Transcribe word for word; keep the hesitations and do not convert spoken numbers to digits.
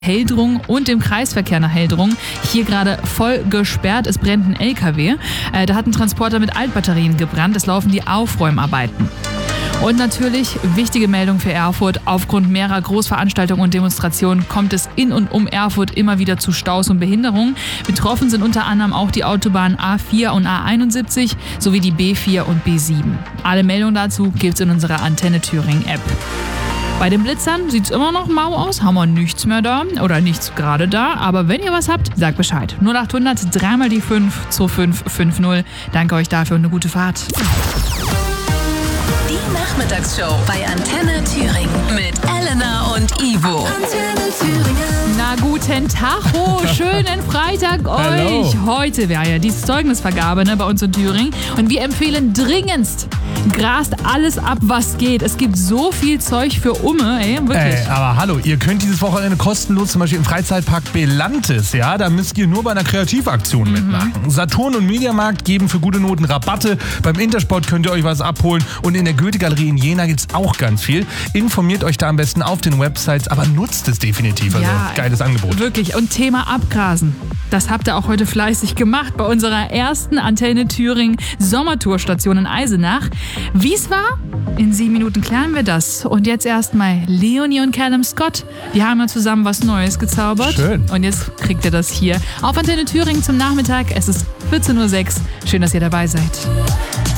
Heldrung und dem Kreisverkehr nach Heldrung. Hier gerade voll gesperrt. Es brennt ein L K W. Äh, da hat ein Transporter mit Altbatterien gebrannt. Es laufen die Aufräumarbeiten. Und natürlich wichtige Meldung für Erfurt. Aufgrund mehrerer Großveranstaltungen und Demonstrationen kommt es in und um Erfurt immer wieder zu Staus und Behinderungen. Betroffen sind unter anderem auch die Autobahnen A vier und A einundsiebzig sowie die B vier und B sieben. Alle Meldungen dazu gibt's in unserer Antenne Thüringen App. Bei den Blitzern sieht es immer noch mau aus, haben wir nichts mehr da oder nichts gerade da. Aber wenn ihr was habt, sagt Bescheid. null acht hundert, dreimal die fünf, zwei fünf fünf null. Danke euch dafür und eine gute Fahrt. Die Nachmittagsshow bei Antenne Thüringen mit Elena und Ivo. Antenne Thüringen. Na guten Tacho, schönen Freitag euch. Heute wäre ja die Zeugnisvergabe ne, bei uns in Thüringen. Und wir empfehlen dringendst, grast alles ab, was geht. Es gibt so viel Zeug für Umme, ey, wirklich. Ey, aber hallo, ihr könnt dieses Wochenende kostenlos zum Beispiel im Freizeitpark Belantes, ja, da müsst ihr nur bei einer Kreativaktion mhm. mitmachen. Saturn und Mediamarkt geben für gute Noten Rabatte. Beim Intersport könnt ihr euch was abholen und in der Goethe-Galerie in Jena gibt's auch ganz viel. Informiert euch da am besten auf den Websites, aber nutzt es definitiv. Also ja, geiles Angebot. Wirklich. Und Thema Abgrasen. Das habt ihr auch heute fleißig gemacht bei unserer ersten Antenne Thüringen Sommertourstation in Eisenach. Wie es war? In sieben Minuten klären wir das. Und jetzt erstmal Leonie und Callum Scott. Die haben ja zusammen was Neues gezaubert. Schön. Und jetzt kriegt ihr das hier auf Antenne Thüringen zum Nachmittag. Es ist vierzehn Uhr sechs. Schön, dass ihr dabei seid.